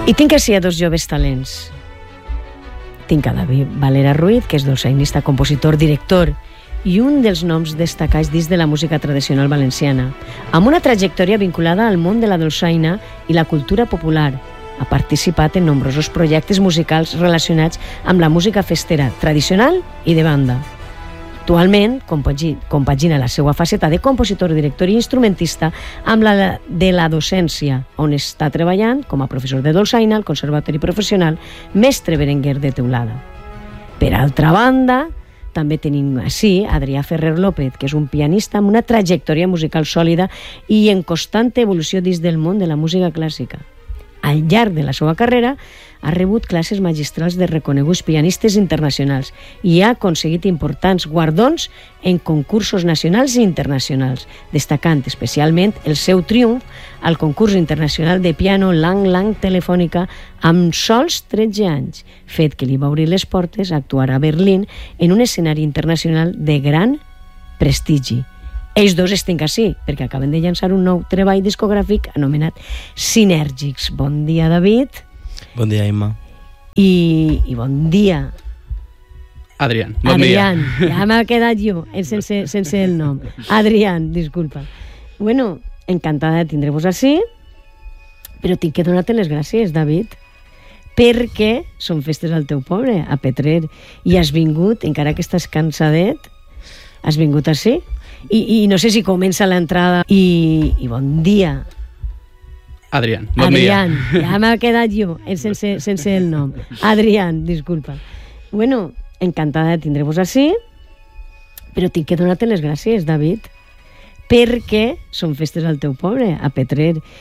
I tinc així a dos joves talents. Tinc a David Valera Ruiz, que és dolçainista, compositor, director i un dels noms destacats dins de la música tradicional valenciana, amb una trajectòria vinculada al món de la dolçaina i la cultura popular. Ha participat en nombrosos projectes musicals relacionats amb la música festera tradicional i de banda. Actualment compagina la seva faceta de compositor, director i instrumentista amb la de la docència, on està treballant com a professor de dolçaina al Conservatori Professional Mestre Berenguer de Teulada. Per altra banda, també tenim així Adrià Ferrer López, que és un pianista amb una trajectòria musical sòlida i en constant evolució dins del món de la música clàssica. Al llarg de la seva carrera ha rebut classes magistrals de reconeguts pianistes internacionals i ha aconseguit importants guardons en concursos nacionals i internacionals, destacant especialment el seu triomf al concurs internacional de piano Lang Lang Telefònica amb sols 13 anys, fet que li va obrir les portes a actuar a Berlín en un escenari internacional de gran prestigi. Ells dos estan així, perquè acaben de llançar un nou treball discogràfic anomenat Sinèrgics. Bon dia, David. Bon dia, Imma. I bon dia, Adrián. Bon Adrián. dia. Ja m'ha quedat jo, sense el nom. Adrián, disculpa. Bueno, encantada de tindre-vos així, però tinc que donar-te les gràcies, David, perquè són festes al teu poble, a Petrer, i has vingut, encara que estàs cansadet, has vingut així. I no sé si comença l'entrada. I bon dia, Adrián. Bon Adrián. dia. Ja m'ha quedat jo, sense el nom. Adrián, disculpa. Bueno, encantada de tindre-vos així, però tinc que donar-te les gràcies, David, perquè són festes al teu poble, a Petrer,